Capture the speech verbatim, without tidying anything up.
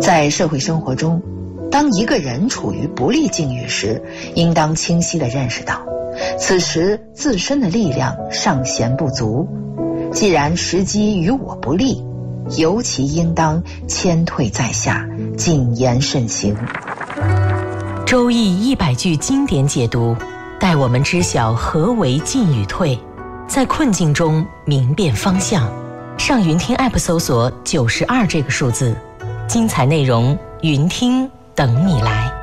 在社会生活中，当一个人处于不利境遇时，应当清晰地认识到，此时自身的力量尚显不足。既然时机与我不利，尤其应当谦退在下，谨言慎行。 周易一百句经典解读，带我们知晓何为进与退，在困境中明辨方向。上云听 App 搜索九十二这个数字，精彩内容云听等你来。